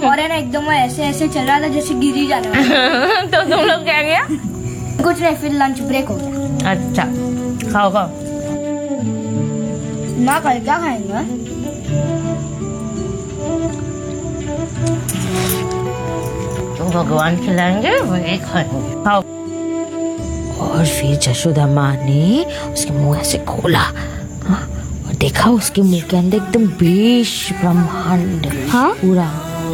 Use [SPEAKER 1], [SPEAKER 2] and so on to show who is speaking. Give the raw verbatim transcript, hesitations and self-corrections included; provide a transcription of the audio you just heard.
[SPEAKER 1] और है ना एकदम वो ऐसे ऐसे चल रहा था जैसे गिर ही जाने वाला।
[SPEAKER 2] तो तुम लोग क्या किया?
[SPEAKER 1] कुछ नहीं, फिर लंच ब्रेक हो गया।
[SPEAKER 2] अच्छा खाओ खाओ।
[SPEAKER 1] ना कल क्या खाएंगे?
[SPEAKER 2] तो भगवान खिलाएंगे वही खाएंगे। खाओ। और फिर जशोदा माँ ने उसके मुंह ऐसे खोला, हाँ? और देखा उसके मुंह के अंदर एकदम बीश ब्रह्मांड, हाँ? पूरा